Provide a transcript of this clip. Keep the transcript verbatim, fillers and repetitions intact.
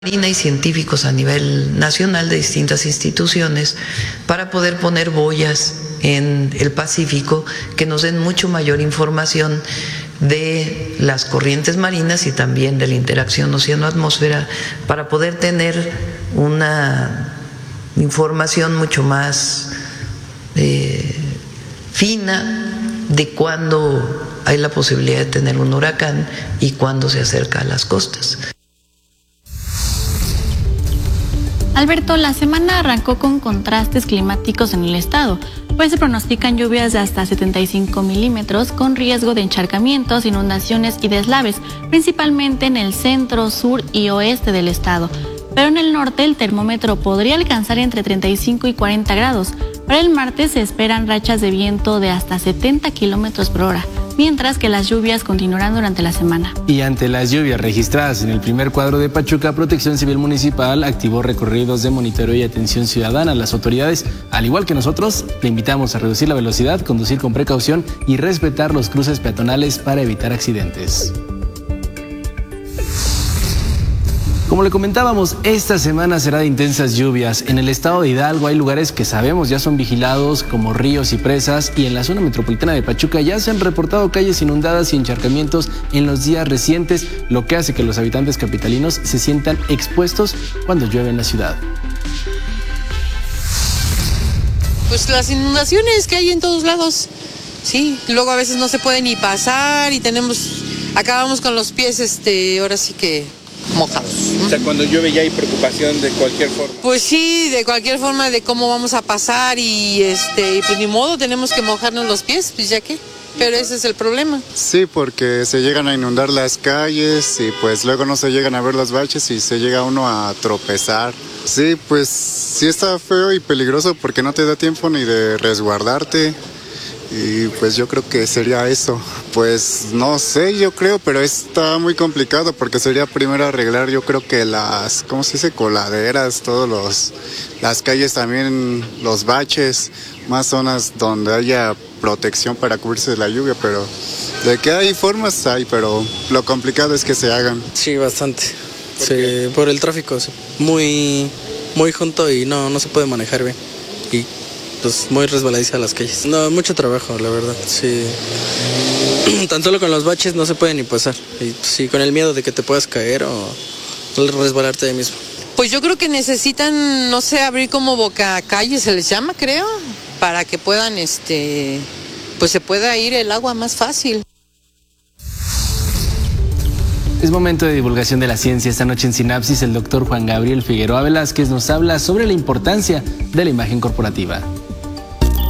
Marina y científicos a nivel nacional de distintas instituciones para poder poner boyas en el Pacífico que nos den mucho mayor información de las corrientes marinas y también de la interacción océano-atmósfera para poder tener una información mucho más eh, fina de cuándo hay la posibilidad de tener un huracán y cuándo se acerca a las costas. Alberto, la semana arrancó con contrastes climáticos en el estado, pues se pronostican lluvias de hasta setenta y cinco milímetros con riesgo de encharcamientos, inundaciones y deslaves, principalmente en el centro, sur y oeste del estado. Pero en el norte el termómetro podría alcanzar entre treinta y cinco y cuarenta grados. Para el martes se esperan rachas de viento de hasta setenta kilómetros por hora, mientras que las lluvias continuarán durante la semana. Y ante las lluvias registradas en el primer cuadro de Pachuca, Protección Civil Municipal activó recorridos de monitoreo y atención ciudadana. Las autoridades, al igual que nosotros, le invitamos a reducir la velocidad, conducir con precaución y respetar los cruces peatonales para evitar accidentes. Como le comentábamos, esta semana será de intensas lluvias. En el estado de Hidalgo hay lugares que sabemos ya son vigilados, como ríos y presas, y en la zona metropolitana de Pachuca ya se han reportado calles inundadas y encharcamientos en los días recientes, lo que hace que los habitantes capitalinos se sientan expuestos cuando llueve en la ciudad. Pues las inundaciones que hay en todos lados, sí, luego a veces no se puede ni pasar y tenemos, acabamos con los pies, este, ahora sí que mojados. O sea, cuando llueve ya hay preocupación de cualquier forma. Pues sí, de cualquier forma de cómo vamos a pasar y este, pues ni modo, tenemos que mojarnos los pies, pues ya que. Pero ese es el problema. Sí, porque se llegan a inundar las calles y pues luego no se llegan a ver los baches y se llega uno a tropezar. Sí, pues sí está feo y peligroso porque no te da tiempo ni de resguardarte. Y pues yo creo que sería eso. Pues no sé, yo creo, pero está muy complicado porque sería primero arreglar, yo creo que las, ¿cómo se dice? Coladeras, todos los, las calles también, los baches, más zonas donde haya protección para cubrirse de la lluvia, pero de que hay formas hay, pero lo complicado es que se hagan. Sí, bastante. ¿Por, sí, por el tráfico, muy, muy junto y no, no se puede manejar bien. Y pues muy resbaladiza las calles. No, mucho trabajo, la verdad, sí. Tan solo con los baches no se puede ni pasar. Y sí, con el miedo de que te puedas caer o resbalarte ahí mismo. Pues yo creo que necesitan, no sé, abrir como boca calle, se les llama, creo, para que puedan, este, pues se pueda ir el agua más fácil. Es momento de divulgación de la ciencia. Esta noche en Sinapsis, el doctor Juan Gabriel Figueroa Velázquez nos habla sobre la importancia de la imagen corporativa.